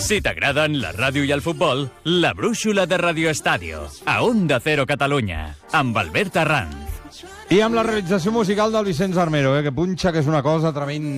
Si t'agraden la ràdio i el futbol, la brúixola de Radio Estadio, a Onda Cero Catalunya, amb Albert Arranz. I amb la realització musical del Vicenç Armero, que punxa, que és una cosa tremenda.